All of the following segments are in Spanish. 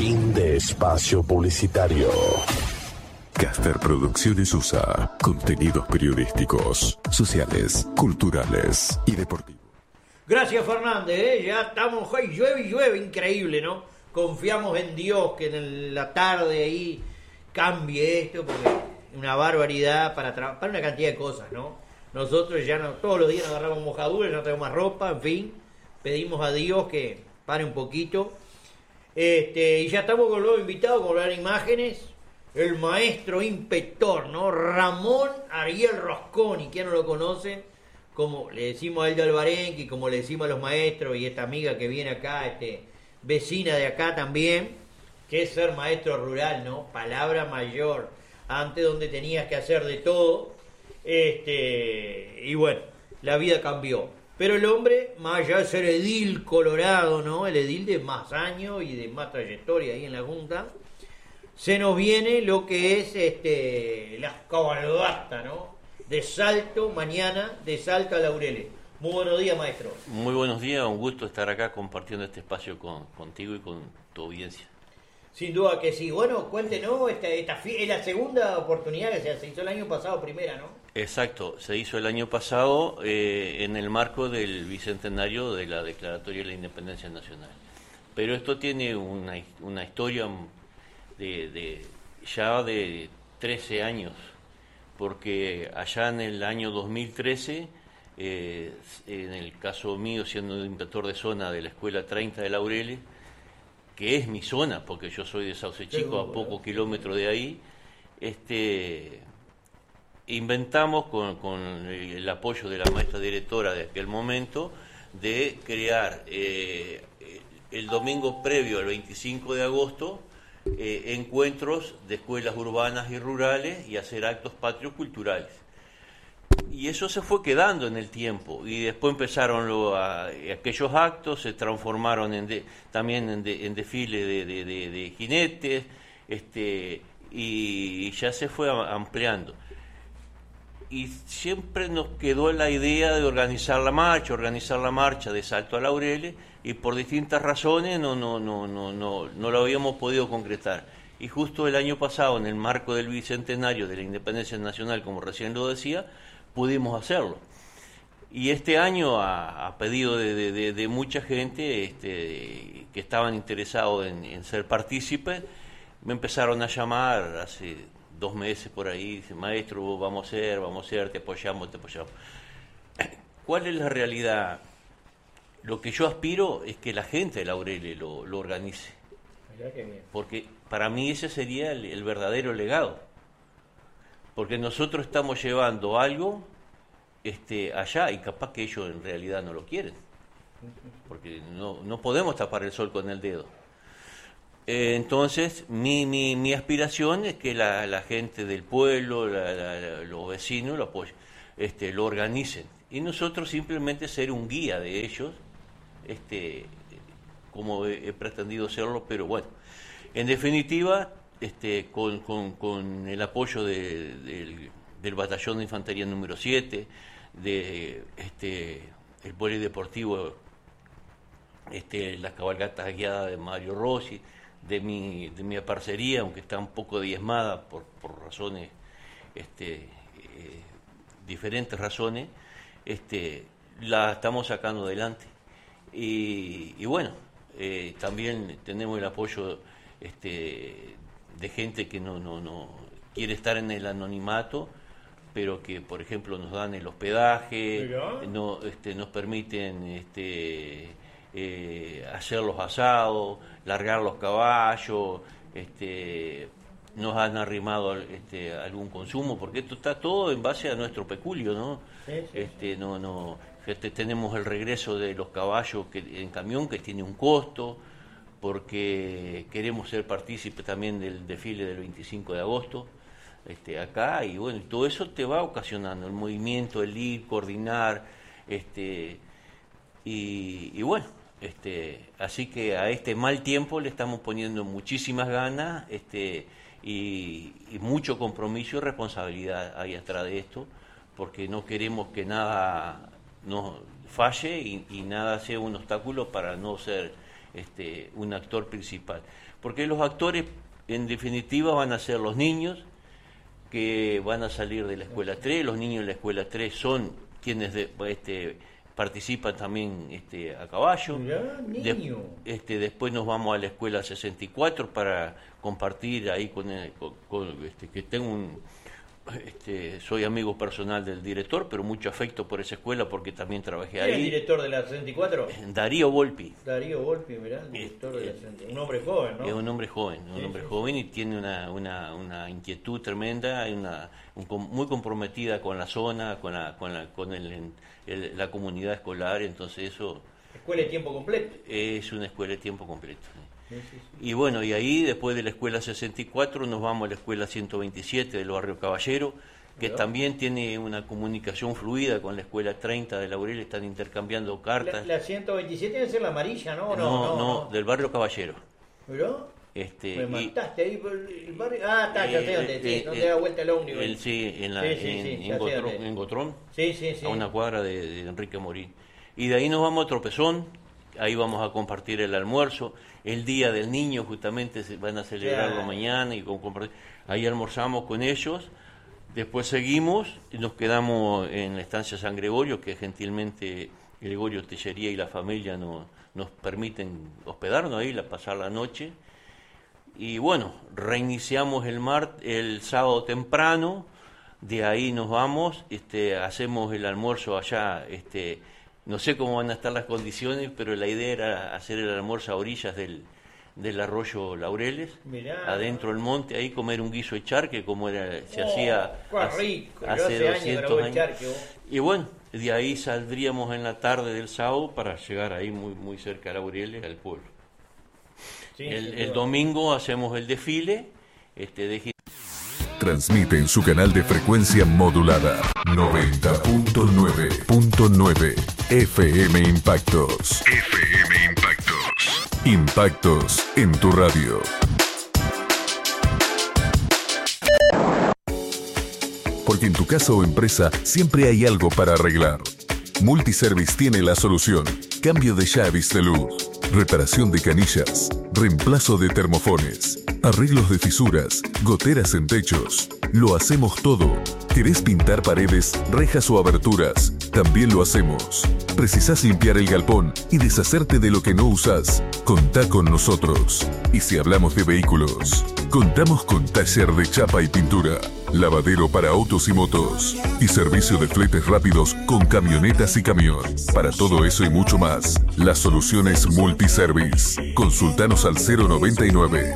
Fin de espacio publicitario. Caster Producciones USA. Contenidos periodísticos, sociales, culturales y deportivos. Gracias, Fernández, ya estamos, llueve y llueve, increíble, ¿no? Confiamos en Dios que en la tarde ahí cambie esto, porque es una barbaridad para una cantidad de cosas, ¿no? Nosotros ya no, todos los días nos agarramos mojaduras, no tenemos más ropa, en fin, pedimos a Dios que pare un poquito. Y ya estamos con el nuevo invitado, con las imágenes, el maestro inspector, ¿no? Ramón Ariel Rosconi, ¿quién no lo conoce? Como le decimos a él de Albarenque, como le decimos a los maestros, y esta amiga que viene acá, vecina de acá también, que es ser maestro rural, ¿no? Palabra mayor, antes donde tenías que hacer de todo, y bueno, la vida cambió. Pero el hombre, más allá de ser edil colorado, ¿no? El edil de más años y de más trayectoria ahí en la Junta, se nos viene lo que es las cabalgatas, ¿no? De Salto, mañana, de Salto a Laureles. Muy buenos días, maestro. Muy buenos días, un gusto estar acá compartiendo este espacio contigo y con tu audiencia. Sin duda que sí. Bueno, cuéntenos, es la segunda oportunidad que se hizo el año pasado, primera, ¿no? Exacto, se hizo el año pasado en el marco del bicentenario de la Declaratoria de la Independencia Nacional. Pero esto tiene una historia ya de 13 años, porque allá en el año 2013, en el caso mío, siendo inspector de zona de la Escuela 30 de Laureles, que es mi zona, porque yo soy de Sauce Chico, a pocos kilómetros de ahí, inventamos con el apoyo de la maestra directora de aquel momento de crear el domingo previo al 25 de agosto encuentros de escuelas urbanas y rurales y hacer actos patrioculturales. Y eso se fue quedando en el tiempo y después empezaron aquellos actos, se transformaron también en desfile de jinetes, y ya se fue ampliando. Y siempre nos quedó la idea de organizar la marcha de Salto a Laureles, y por distintas razones no lo habíamos podido concretar. Y justo el año pasado, en el marco del bicentenario de la Independencia Nacional, como recién lo decía, pudimos hacerlo. Y este año, a pedido de mucha gente que estaban interesados en ser partícipes, me empezaron a llamar hace 2 meses por ahí, dice: maestro, vamos a hacer, te apoyamos. ¿Cuál es la realidad? Lo que yo aspiro es que la gente de Laureles lo organice. Porque para mí ese sería el verdadero legado. Porque nosotros estamos llevando algo allá y capaz que ellos en realidad no lo quieren. Porque no podemos tapar el sol con el dedo. Entonces, mi aspiración es que la gente del pueblo, los vecinos lo apoyen, lo organicen. Y nosotros simplemente ser un guía de ellos, como he pretendido serlo, pero bueno. En definitiva, con el apoyo del Batallón de Infantería número 7, el polideportivo, las cabalgatas guiadas de Mario Rossi, de mi parcería, aunque está un poco diezmada por razones, diferentes razones, la estamos sacando adelante. Y bueno, también tenemos el apoyo de gente que no quiere estar en el anonimato, pero que, por ejemplo, nos dan el hospedaje, nos permiten hacer los asados, largar los caballos, nos han arrimado algún consumo, porque esto está todo en base a nuestro peculio, ¿no? Sí. Tenemos el regreso de los caballos en camión, que tiene un costo, porque queremos ser partícipes también del desfile del 25 de agosto acá, y bueno, todo eso te va ocasionando el movimiento, el ir, coordinar, y bueno, así que a este mal tiempo le estamos poniendo muchísimas ganas, y mucho compromiso y responsabilidad hay atrás de esto, porque no queremos que nada nos falle y nada sea un obstáculo para no ser un actor principal. Porque los actores, en definitiva, van a ser los niños que van a salir de la Escuela 3. Los niños de la Escuela 3 son quienes participan también a caballo. Mirá, niño. Después nos vamos a la Escuela 64 para compartir ahí que tengo soy amigo personal del director, pero mucho afecto por esa escuela porque también trabajé ahí. ¿Quién es el director de la 64? Darío Volpi. Darío Volpi, mirá, el director de la 64. Un hombre joven, ¿no? Es un hombre joven, y tiene una inquietud tremenda, muy comprometida con la zona, con la comunidad escolar, entonces eso... ¿Escuela de tiempo completo? Es una escuela de tiempo completo. Sí. Y bueno, y ahí después de la Escuela 64 nos vamos a la Escuela 127 del Barrio Caballero, que también tiene una comunicación fluida con la Escuela 30 de Laurel, están intercambiando cartas. La 127 debe ser la amarilla, ¿no? No, del Barrio Caballero. ¿Pero? Me mataste ahí por el barrio. Ah, está, ya sé dónde, donde da vuelta el ómnibus. Sí, en Gotrón, Sí. a una cuadra de Enrique Morín. Y de ahí nos vamos a Tropezón, ahí vamos a compartir el almuerzo. El Día del Niño justamente se van a celebrarlo mañana, y ahí almorzamos con ellos. Después seguimos y nos quedamos en la estancia San Gregorio, que gentilmente Gregorio Tellería y la familia nos permiten hospedarnos ahí, pasar la noche. Y bueno, reiniciamos el sábado temprano, de ahí nos vamos, hacemos el almuerzo allá, no sé cómo van a estar las condiciones, pero la idea era hacer el almuerzo a orillas del arroyo Laureles. Mirá. Adentro del monte, ahí comer un guiso de charque, como se hacía hace 200 años. Y bueno, de ahí saldríamos en la tarde del sábado para llegar ahí muy cerca de Laureles, al pueblo. Sí, el domingo hacemos el desfile Transmite en su canal de frecuencia modulada 90.9.9 FM Impactos. FM Impactos. Impactos en tu radio. Porque en tu casa o empresa siempre hay algo para arreglar. Multiservice tiene la solución. Cambio de llaves de luz, reparación de canillas, reemplazo de termofones, arreglos de fisuras, goteras en techos. Lo hacemos todo. ¿Querés pintar paredes, rejas o aberturas? También lo hacemos. ¿Precisás limpiar el galpón y deshacerte de lo que no usás? Contá con nosotros. Y si hablamos de vehículos, contamos con taller de chapa y pintura, lavadero para autos y motos, y servicio de fletes rápidos con camionetas y camión. Para todo eso y mucho más, la solución es Multiservice. Consultanos al 099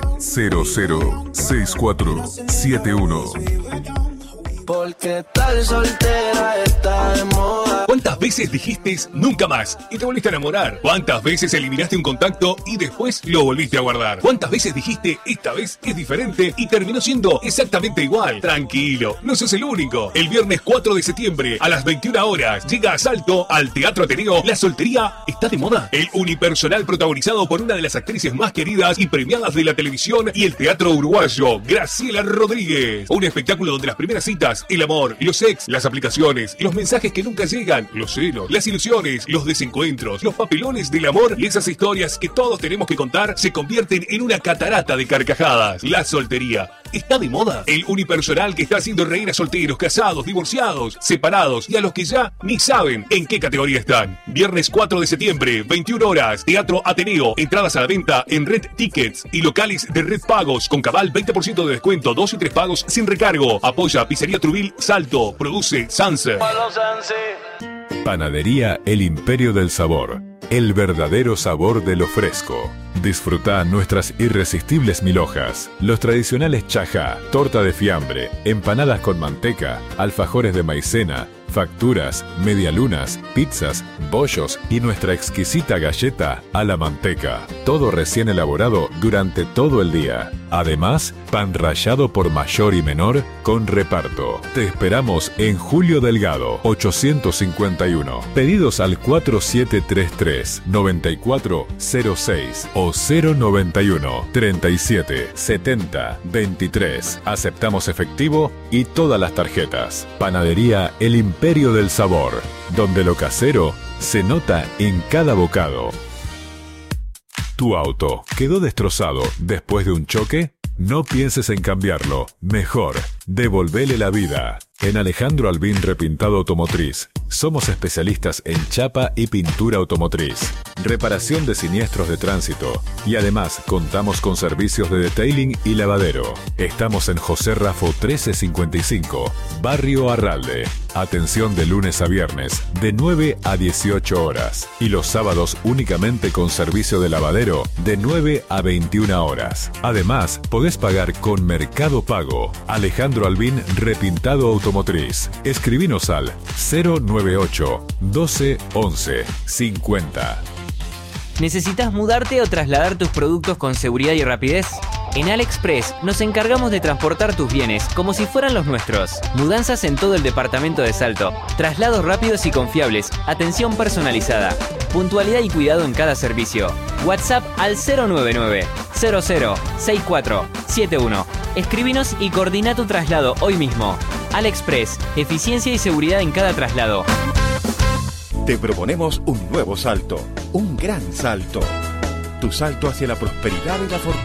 006471. Porque tal soltera está de moda. ¿Cuántas veces dijiste nunca más y te volviste a enamorar? ¿Cuántas veces eliminaste un contacto y después lo volviste a guardar? ¿Cuántas veces dijiste esta vez es diferente y terminó siendo exactamente igual? Tranquilo, no sos el único. El viernes 4 de septiembre a las 21 horas llega a Salto al Teatro Ateneo La soltería está de moda. El unipersonal protagonizado por una de las actrices más queridas y premiadas de la televisión y el teatro uruguayo, Graciela Rodríguez. Un espectáculo donde las primeras citas, el amor, los ex, las aplicaciones, los mensajes que nunca llegan, los celos, las ilusiones, los desencuentros, los papelones del amor y esas historias que todos tenemos que contar se convierten en una catarata de carcajadas. La soltería está de moda. El unipersonal que está haciendo reír a solteros, casados, divorciados, separados y a los que ya ni saben en qué categoría están. Viernes 4 de septiembre, 21 horas, Teatro Ateneo. Entradas a la venta en Red Tickets y locales de Red Pagos con cabal 20% de descuento, 2 y 3 pagos sin recargo. Apoya Pizzería Trubil Salto. Produce Sanse. Panadería El Imperio del Sabor. El verdadero sabor de lo fresco. Disfruta nuestras irresistibles milhojas, los tradicionales chajá, torta de fiambre, empanadas con manteca, alfajores de maicena, facturas, medialunas, pizzas, bollos y nuestra exquisita galleta a la manteca. Todo recién elaborado durante todo el día. Además, pan rallado por mayor y menor con reparto. Te esperamos en Julio Delgado, 851. Pedidos al 4733-9406 o 091 37 70 23. Aceptamos efectivo y todas las tarjetas. Panadería El Imperio del Sabor, donde lo casero se nota en cada bocado. ¿Tu auto quedó destrozado después de un choque? No pienses en cambiarlo. Mejor, devolvele la vida. En Alejandro Albín Repintado Automotriz, somos especialistas en chapa y pintura automotriz, reparación de siniestros de tránsito y además contamos con servicios de detailing y lavadero. Estamos en José Rafo 1355, Barrio Arralde. Atención de lunes a viernes, de 9 a 18 horas. Y los sábados únicamente con servicio de lavadero, de 9 a 21 horas. Además, podés pagar con Mercado Pago. Alejandro Albín Repintado Automotriz. Escribinos al 098 12 11 50. ¿Necesitas mudarte o trasladar tus productos con seguridad y rapidez? En AliExpress nos encargamos de transportar tus bienes como si fueran los nuestros. Mudanzas en todo el departamento de Salto, traslados rápidos y confiables, atención personalizada, puntualidad y cuidado en cada servicio. WhatsApp al 099 006471. Escríbenos y coordina tu traslado hoy mismo. AliExpress, eficiencia y seguridad en cada traslado. Te proponemos un nuevo salto, un gran salto. Tu salto hacia la prosperidad y la fortuna.